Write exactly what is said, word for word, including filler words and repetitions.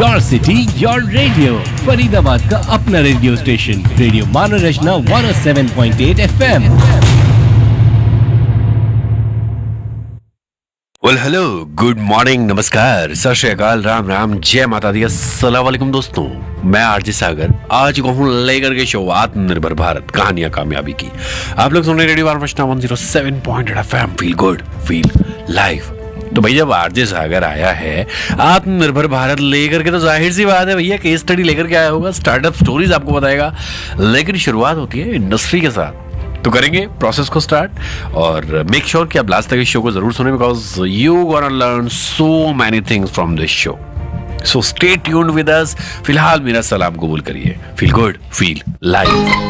Your city your radio, Faridabad का अपना radio station, radio मनोरंजना one O seven point eight F M. Well hello, good morning, नमस्कार, सत श्री अकाल, राम राम, जय माता दी, अस्सलाम वालेकुम दोस्तों। मैं आरजे सागर आज को हूँ लेकर के शो आत्मनिर्भर भारत, कहानियां कामयाबी की। आप लोग सुन रहे रेडियो मनोरंजना one O seven point eight F M. Feel good, feel live. तो भैया जब आरजे सागर आया है आत्मनिर्भर भारत लेकर के, तो जाहिर सी बात है भैया केस स्टडी लेकर के आया होगा, स्टार्टअप स्टोरीज आपको बताएगा। लेकिन शुरुआत होती है इंडस्ट्री के साथ। तो करेंगे प्रोसेस को स्टार्ट और मेक श्योर कि आप लास्ट तक इस शो को जरूर सुने, because you gonna learn so many things from this show. So stay tuned with us. फिलहाल मेरा सलाम कबूल करिए। Feel good, feel live.